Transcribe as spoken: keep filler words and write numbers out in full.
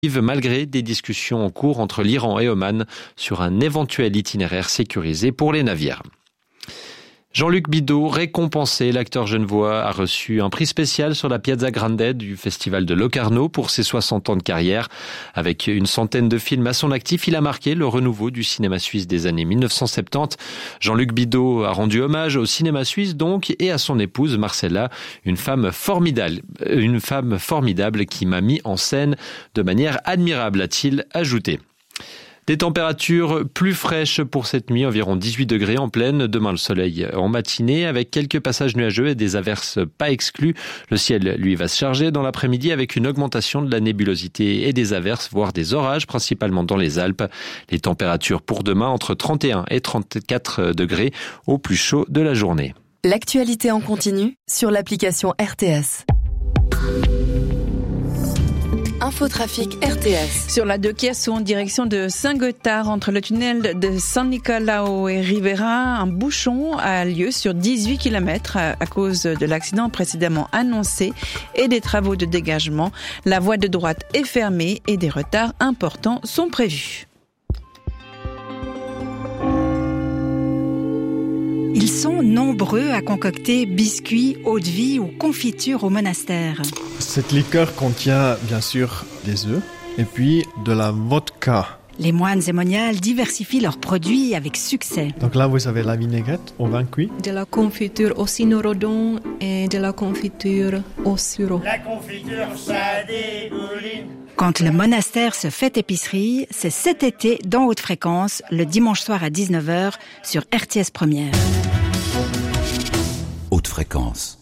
malgré des discussions en cours entre l'Iran et Oman sur un éventuel itinéraire sécurisé pour les navires. Jean-Luc Bidault, récompensé, l'acteur genevois, a reçu un prix spécial sur la Piazza Grande du festival de Locarno pour ses soixante ans de carrière. Avec une centaine de films à son actif, il a marqué le renouveau du cinéma suisse des années mille neuf cent soixante-dix. Jean-Luc Bidault a rendu hommage au cinéma suisse donc et à son épouse Marcella, une femme formidable, une femme formidable qui m'a mis en scène de manière admirable, a-t-il ajouté. Des températures plus fraîches pour cette nuit, environ dix-huit degrés en pleine. Demain, le soleil en matinée avec quelques passages nuageux et des averses pas exclues. Le ciel, lui, va se charger dans l'après-midi avec une augmentation de la nébulosité et des averses, voire des orages, principalement dans les Alpes. Les températures pour demain, entre trente et un et trente-quatre degrés au plus chaud de la journée. L'actualité en continu sur l'application R T S. Infotrafic R T S. Sur la deux Chiasso en direction de Saint-Gothard, entre le tunnel de San Nicolao et Rivera, un bouchon a lieu sur dix-huit kilomètres à cause de l'accident précédemment annoncé et des travaux de dégagement. La voie de droite est fermée et des retards importants sont prévus. Ils sont nombreux à concocter biscuits, eau-de-vie ou confitures au monastère. Cette liqueur contient bien sûr des œufs et puis de la vodka. Les moines et moniales diversifient leurs produits avec succès. Donc là, vous avez la vinaigrette au vin cuit. De la confiture au cynorhodon et de la confiture au sureau. La confiture, ça dégouline. Quand le monastère se fait épicerie, c'est cet été dans Haute Fréquence, le dimanche soir à dix-neuf heures sur R T S Première. Haute Fréquence.